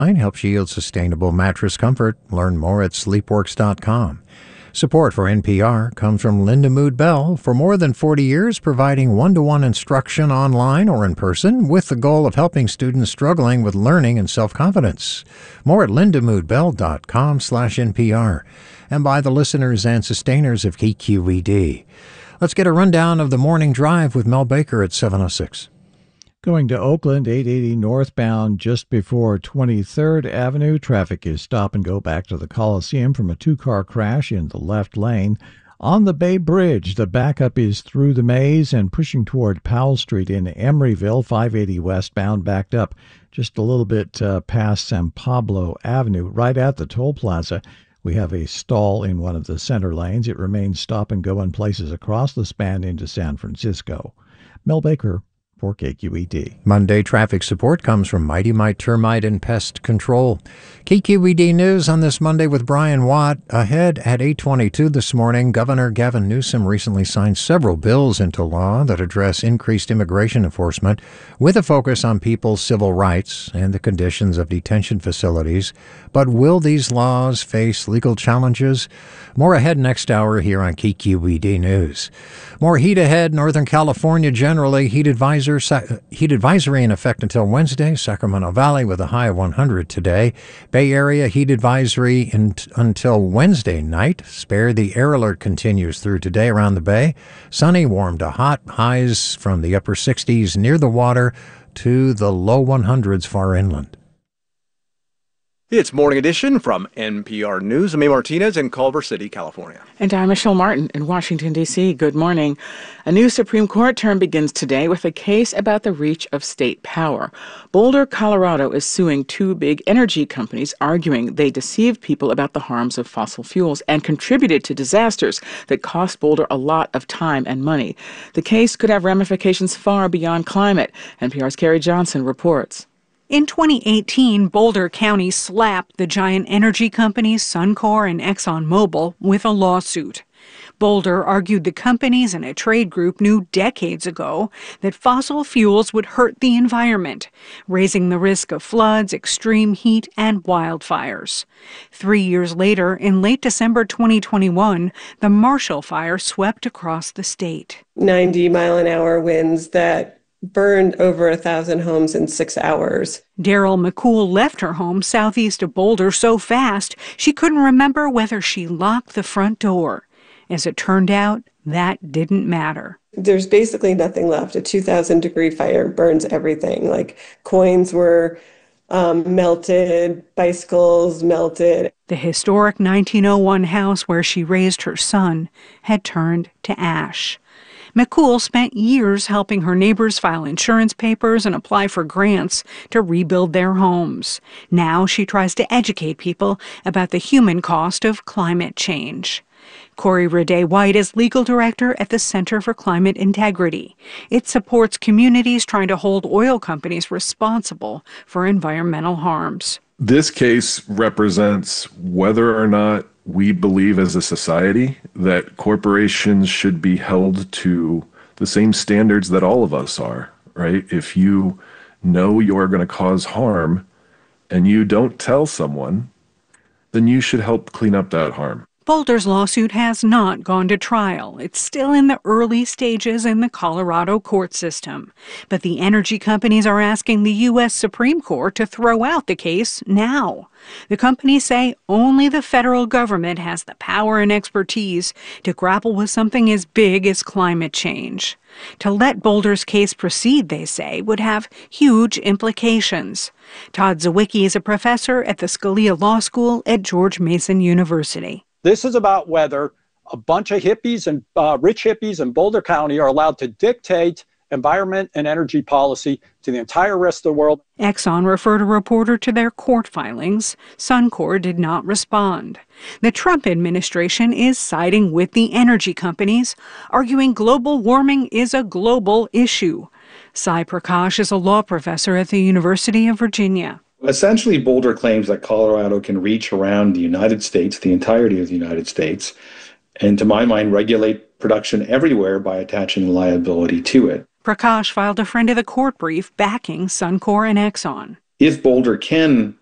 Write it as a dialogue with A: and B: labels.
A: helps yield sustainable mattress comfort. Learn more at sleepworks.com. Support for NPR comes from Linda Mood Bell, for more than 40 years providing one-to-one instruction online or in person with the goal of helping students struggling with learning and self-confidence. More at lindamoodbell.com/NPR and by the listeners and sustainers of KQED. Let's get a rundown of the morning drive with Mel Baker at 7:06.
B: Going to Oakland, 880 northbound just before 23rd Avenue. Traffic is stop and go back to the Coliseum from a two-car crash in the left lane. On the Bay Bridge, the backup is through the maze and pushing toward Powell Street in Emeryville, 580 westbound, backed up just a little bit past San Pablo Avenue. Right at the toll plaza, we have a stall in one of the center lanes. It remains stop and go in places across the span into San Francisco. Mel Baker for KQED.
A: Monday traffic support comes from Mighty Mite Termite and Pest Control. KQED News on this Monday with Brian Watt. Ahead at 8:22 this morning, Governor Gavin Newsom recently signed several bills into law that address increased immigration enforcement with a focus on people's civil rights and the conditions of detention facilities. But will these laws face legal challenges? More ahead next hour here on KQED News. More heat ahead. Northern California generally. Heat advisory in effect until Wednesday. Sacramento Valley with a high of 100 today. Bay Area heat advisory until Wednesday night. Spare the air alert continues through today around the Bay. Sunny, warm to hot. Highs from the upper 60s near the water to the low 100s far inland.
C: It's Morning Edition from NPR News. I'm A. Martinez in Culver City, California.
D: And I'm Michelle Martin in Washington, D.C. Good morning. A new Supreme Court term begins today with a case about the reach of state power. Boulder, Colorado is suing two big energy companies, arguing they deceived people about the harms of fossil fuels and contributed to disasters that cost Boulder a lot of time and money. The case could have ramifications far beyond climate. NPR's Carrie Johnson reports.
E: In 2018, Boulder County slapped the giant energy companies Suncor and ExxonMobil with a lawsuit. Boulder argued the companies and a trade group knew decades ago that fossil fuels would hurt the environment, raising the risk of floods, extreme heat, and wildfires. 3 years later, in late December 2021, the Marshall Fire swept across the state.
F: 90-mile-an-hour winds that burned over 1,000 homes in 6 hours.
E: Daryl McCool left her home southeast of Boulder so fast she couldn't remember whether she locked the front door. As it turned out, that didn't matter.
F: There's basically nothing left. A 2,000-degree fire burns everything. Like coins were melted, bicycles melted.
E: The historic 1901 house where she raised her son had turned to ash. McCool spent years helping her neighbors file insurance papers and apply for grants to rebuild their homes. Now she tries to educate people about the human cost of climate change. Corey Rade-White is legal director at the Center for Climate Integrity. It supports communities trying to hold oil companies responsible for environmental harms.
G: This case represents whether or not we believe as a society that corporations should be held to the same standards that all of us are, right? If you know you're going to cause harm and you don't tell someone, then you should help clean up that harm.
E: Boulder's lawsuit has not gone to trial. It's still in the early stages in the Colorado court system. But the energy companies are asking the U.S. Supreme Court to throw out the case now. The companies say only the federal government has the power and expertise to grapple with something as big as climate change. To let Boulder's case proceed, they say, would have huge implications. Todd Zawicki is a professor at the Scalia Law School at George Mason University.
H: This is about whether a bunch of hippies and rich hippies in Boulder County are allowed to dictate environment and energy policy to the entire rest of the world.
E: Exxon referred a reporter to their court filings. Suncor did not respond. The Trump administration is siding with the energy companies, arguing global warming is a global issue. Sai Prakash is a law professor at the University of Virginia.
I: Essentially, Boulder claims that Colorado can reach around the United States, the entirety of the United States, and to my mind, regulate production everywhere by attaching liability to it.
E: Prakash filed a friend of the court brief backing Suncor and Exxon.
I: If Boulder can